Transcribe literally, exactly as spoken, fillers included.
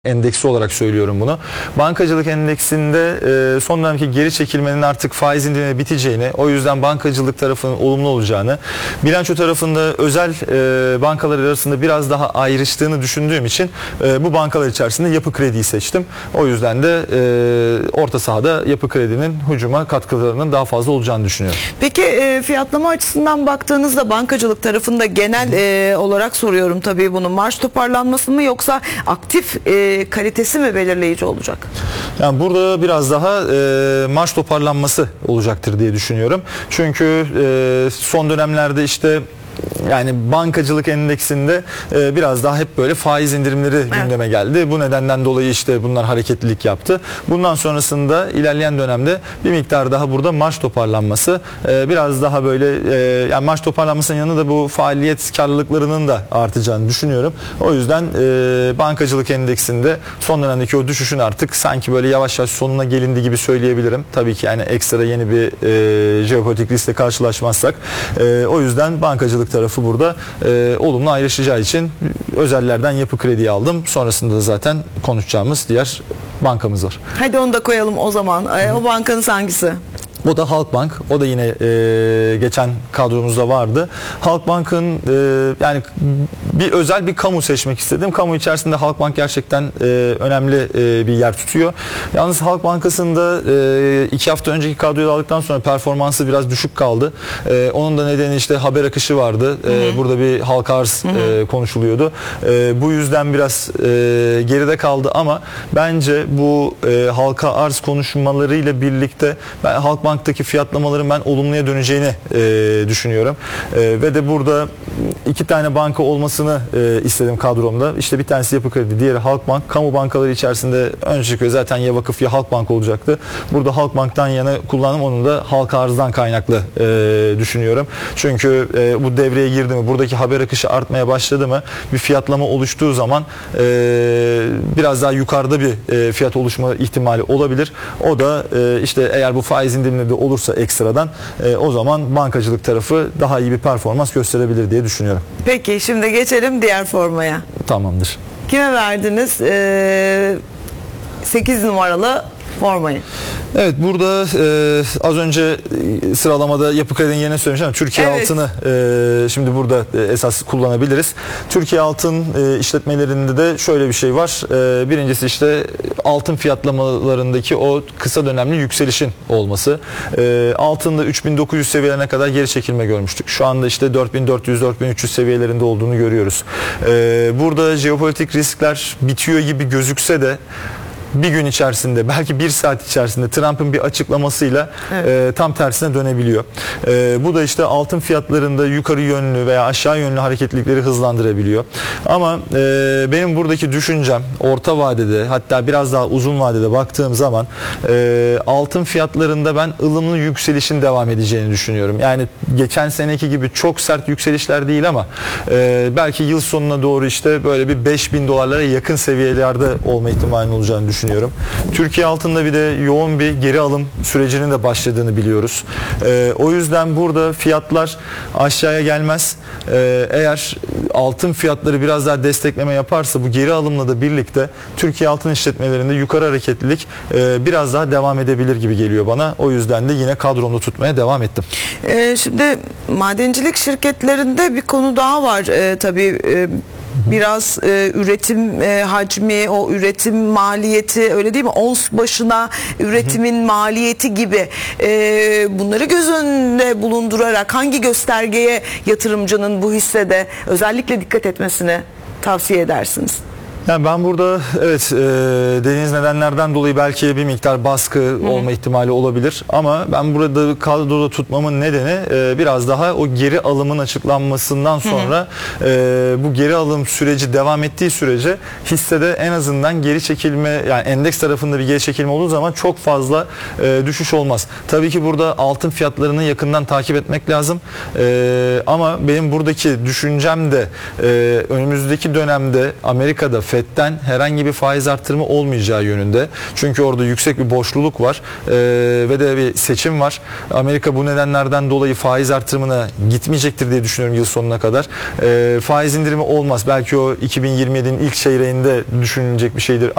endeksi olarak söylüyorum bunu. Bankacılık endeksinde e, son dönemki geri çekilmenin artık faiz indirimi biteceğini, o yüzden bankacılık tarafının olumlu olacağını, bilanço tarafında özel e, bankalar arasında biraz daha ayrıştığını düşündüğüm için e, bu bankalar içerisinde Yapı Kredi'yi seçtim. O yüzden de e, orta sahada Yapı Kredi'nin hücuma katkılarının daha fazla olacağını düşünüyorum. Peki e, fiyatlama açısından baktığınızda bankacılık tarafında genel e, olarak soruyorum tabii bunu. Marj toparlanması mı yoksa aktif e, kalitesi mi belirleyici olacak? Yani burada biraz daha e, marj toparlanması olacaktır diye düşünüyorum. Çünkü e, son dönemlerde işte yani bankacılık endeksinde e, biraz daha hep böyle faiz indirimleri evet. gündeme geldi. Bu nedenden dolayı işte bunlar hareketlilik yaptı. Bundan sonrasında ilerleyen dönemde bir miktar daha burada marj toparlanması, e, biraz daha böyle e, yani marj toparlanmasının yanında bu faaliyet karlılıklarının da artacağını düşünüyorum. O yüzden e, bankacılık endeksinde son dönemdeki o düşüşün artık sanki böyle yavaş yavaş sonuna gelindi gibi söyleyebilirim. Tabii ki yani ekstra yeni bir e, jeopolitik riskle karşılaşmazsak. E, o yüzden bankacılık tarafı burada e, olumlu ayrışacağı için özellerden Yapı Kredi'yi aldım. Sonrasında da zaten konuşacağımız diğer bankamız var. Hadi onu da koyalım o zaman. E, o bankanız hangisi? O da Halkbank. O da yine e, geçen kadromuzda vardı. Halkbank'ın e, yani bir özel bir kamu seçmek istedim. Kamu içerisinde Halkbank gerçekten e, önemli e, bir yer tutuyor. Yalnız Halk Bankası'nda e, iki hafta önceki kadroyu aldıktan sonra performansı biraz düşük kaldı. E, onun da nedeni işte haber akışı vardı. E, burada bir halka arz e, konuşuluyordu. E, bu yüzden biraz e, geride kaldı ama bence bu e, halka arz konuşmalarıyla birlikte ben Halkbank Bank'taki fiyatlamaların ben olumluya döneceğini e, düşünüyorum. E, ve de burada iki tane banka olmasını e, istedim kadromda. İşte bir tanesi Yapı Kredi, diğeri Halkbank. Kamu bankaları içerisinde öncelikle zaten ya vakıf ya Halkbank olacaktı. Burada Halkbank'tan yana kullanım, onun da halka arzdan kaynaklı e, düşünüyorum. Çünkü e, bu devreye girdi mi, buradaki haber akışı artmaya başladı mı, bir fiyatlama oluştuğu zaman e, biraz daha yukarıda bir e, fiyat oluşma ihtimali olabilir. O da e, işte eğer bu faiz indirimleri de olursa ekstradan e, o zaman bankacılık tarafı daha iyi bir performans gösterebilir diye düşünüyorum. Peki şimdi geçelim diğer formaya. Tamamdır. Kime verdiniz ee, sekiz numaralı formayı? Evet, burada e, az önce sıralamada Yapı Kredi'nin yerine söylemiştim ama Türkiye evet. altını e, şimdi burada e, esas kullanabiliriz. Türkiye altın e, işletmelerinde de şöyle bir şey var. E, birincisi işte altın fiyatlamalarındaki o kısa dönemli yükselişin olması. E, altında üç bin dokuz yüz seviyelerine kadar geri çekilme görmüştük. Şu anda işte dört bin dört yüz dört bin üç yüz seviyelerinde olduğunu görüyoruz. E, burada jeopolitik riskler bitiyor gibi gözükse de bir gün içerisinde, belki bir saat içerisinde Trump'ın bir açıklamasıyla evet. e, tam tersine dönebiliyor. E, bu da işte altın fiyatlarında yukarı yönlü veya aşağı yönlü hareketlilikleri hızlandırabiliyor. Ama e, benim buradaki düşüncem orta vadede, hatta biraz daha uzun vadede baktığım zaman e, altın fiyatlarında ben ılımlı yükselişin devam edeceğini düşünüyorum. Yani geçen seneki gibi çok sert yükselişler değil ama e, belki yıl sonuna doğru işte böyle bir beş bin dolarlara yakın seviyelerde olma ihtimalinin olacağını düşünüyorum. Düşünüyorum. Türkiye altında bir de yoğun bir geri alım sürecinin de başladığını biliyoruz. Ee, o yüzden burada fiyatlar aşağıya gelmez. Ee, eğer altın fiyatları biraz daha destekleme yaparsa bu geri alımla da birlikte Türkiye altın işletmelerinde yukarı hareketlilik e, biraz daha devam edebilir gibi geliyor bana. O yüzden de yine kadromda tutmaya devam ettim. Ee, şimdi madencilik şirketlerinde bir konu daha var e, tabii. E, Biraz e, üretim e, hacmi, o üretim maliyeti, öyle değil mi? Ons başına üretimin hı hı. maliyeti gibi e, bunları göz önünde bulundurarak hangi göstergeye yatırımcının bu hissede özellikle dikkat etmesini tavsiye edersiniz? Yani ben burada evet e, dediğiniz nedenlerden dolayı belki bir miktar baskı Hı-hı. olma ihtimali olabilir ama ben burada kadroda tutmamın nedeni e, biraz daha o geri alımın açıklanmasından sonra e, bu geri alım süreci devam ettiği sürece hissede en azından geri çekilme, yani endeks tarafında bir geri çekilme olduğu zaman çok fazla e, düşüş olmaz. Tabii ki burada altın fiyatlarını yakından takip etmek lazım e, ama benim buradaki düşüncem de e, önümüzdeki dönemde Amerika'da Fed'den herhangi bir faiz arttırımı olmayacağı yönünde. Çünkü orada yüksek bir borçluluk var e, ve de bir seçim var. Amerika bu nedenlerden dolayı faiz artırımına gitmeyecektir diye düşünüyorum yıl sonuna kadar. E, faiz indirimi olmaz. Belki o iki bin yirmi yedinin ilk çeyreğinde düşünülecek bir şeydir.